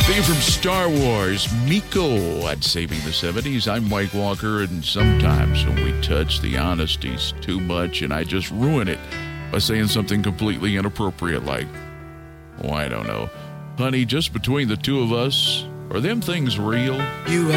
Theme from Star Wars, Miko at Saving the 70s. I'm Mike Walker, and sometimes when we touch the honesties too much, and I just ruin it by saying something completely inappropriate like, oh, I don't know. Honey, just between the two of us, are them things real? You